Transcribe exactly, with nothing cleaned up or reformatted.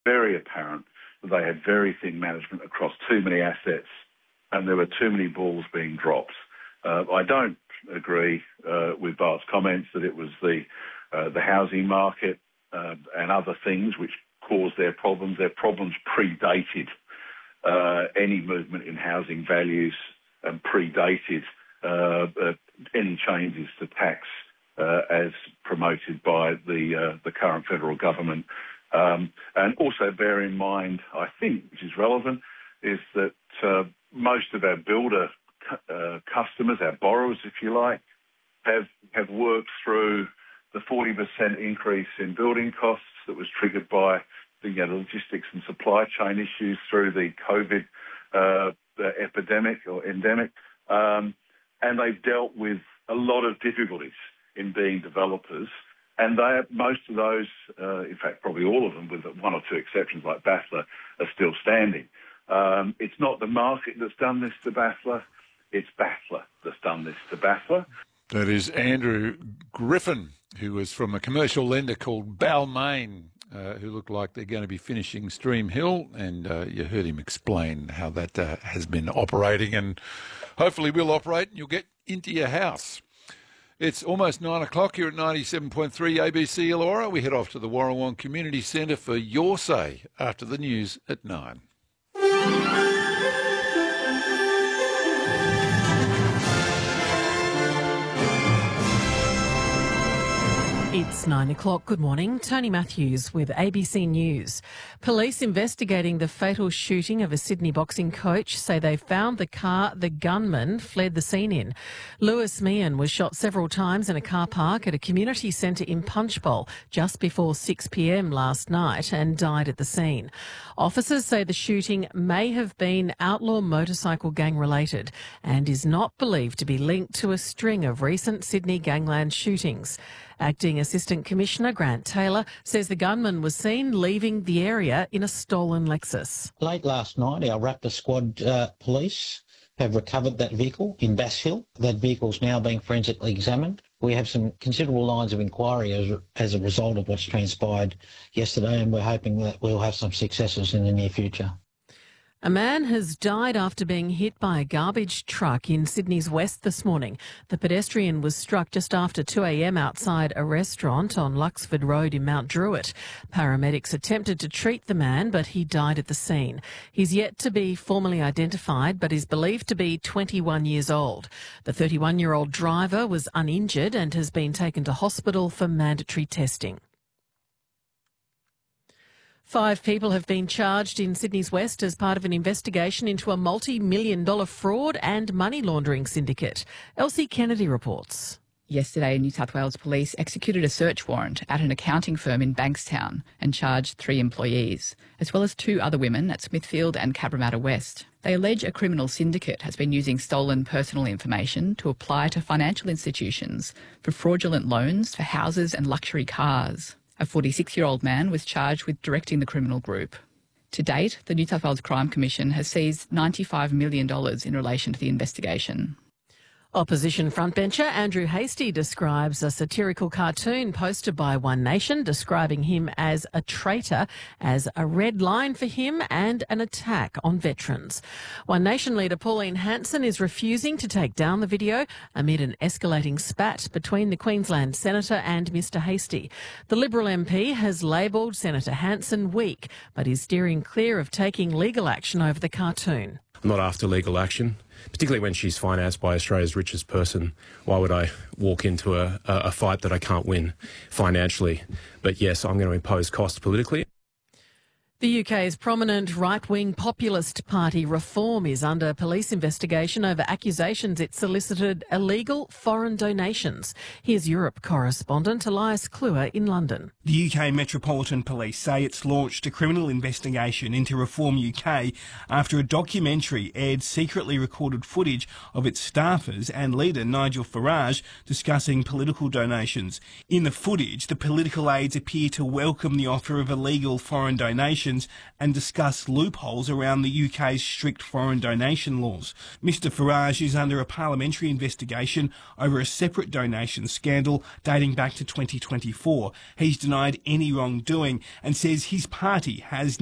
very apparent that they had very thin management across too many assets and there were too many balls being dropped. Uh, I don't agree uh, with Bart's comments that it was the uh, the housing market uh, and other things which caused their problems. Their problems predated uh, any movement in housing values and predated uh, uh, any changes to tax uh, as promoted by the uh, the current federal government. Um, and also bear in mind, I think, which is relevant, is that uh, most of our builder uh, customers, our borrowers, if you like, have have worked through the forty percent increase in building costs that was triggered by the you know, logistics and supply chain issues through the COVID uh, the epidemic or endemic. Um, and they've dealt with a lot of difficulties in being developers. And they, most of those, uh, in fact, probably all of them, with one or two exceptions like Battler, are still standing. Um, it's not the market that's done this to Battler, it's Battler that's done this to Battler. That is Andrew Griffin, who was from a commercial lender called Balmain, uh, who look like they're going to be finishing Stream Hill, and uh, you heard him explain how that uh, has been operating and hopefully will operate and you'll get into your house. It's almost nine o'clock here at ninety-seven point three A B C Illawarra. We head off to the Warrawong Community Centre for Your Say after the news at nine. It's nine o'clock. Good morning. Tony Matthews with A B C News. Police investigating the fatal shooting of a Sydney boxing coach say they found the car the gunman fled the scene in. Lewis Meehan was shot several times in a car park at a community centre in Punchbowl just before six p m last night and died at the scene. Officers say the shooting may have been outlaw motorcycle gang related and is not believed to be linked to a string of recent Sydney gangland shootings. Acting Assistant Commissioner Grant Taylor says the gunman was seen leaving the area in a stolen Lexus. Late last night, our Raptor Squad uh, police have recovered that vehicle in Bass Hill. That vehicle's now being forensically examined. We have some considerable lines of inquiry as, as a result of what's transpired yesterday, and we're hoping that we'll have some successes in the near future. A man has died after being hit by a garbage truck in Sydney's west this morning. The pedestrian was struck just after two a m outside a restaurant on Luxford Road in Mount Druitt. Paramedics attempted to treat the man, but he died at the scene. He's yet to be formally identified, but is believed to be twenty-one years old. The thirty-one-year-old driver was uninjured and has been taken to hospital for mandatory testing. Five people have been charged in Sydney's West as part of an investigation into a multi-million dollar fraud and money laundering syndicate. Elsie Kennedy reports. Yesterday, New South Wales Police executed a search warrant at an accounting firm in Bankstown and charged three employees, as well as two other women at Smithfield and Cabramatta West. They allege a criminal syndicate has been using stolen personal information to apply to financial institutions for fraudulent loans for houses and luxury cars. A forty-six-year-old man was charged with directing the criminal group. To date, the New South Wales Crime Commission has seized ninety-five million dollars in relation to the investigation. Opposition frontbencher Andrew Hastie describes a satirical cartoon posted by One Nation describing him as a traitor as a red line for him and an attack on veterans. One Nation leader Pauline Hanson is refusing to take down the video amid an escalating spat between the Queensland Senator and Mr Hastie. The Liberal M P has labelled Senator Hanson weak, but is steering clear of taking legal action over the cartoon. I'm not after legal action, particularly when she's financed by Australia's richest person. Why would I walk into a, a fight that I can't win financially? But yes, I'm going to impose costs politically. The U K's prominent right-wing populist party Reform is under police investigation over accusations it solicited illegal foreign donations. Here's Europe correspondent Elias Kluwer in London. The U K Metropolitan Police say it's launched a criminal investigation into Reform U K after a documentary aired secretly recorded footage of its staffers and leader Nigel Farage discussing political donations. In the footage, the political aides appear to welcome the offer of illegal foreign donations donations and discuss loopholes around the U K's strict foreign donation laws. Mister Farage is under a parliamentary investigation over a separate donation scandal dating back to twenty twenty-four. He's denied any wrongdoing and says his party has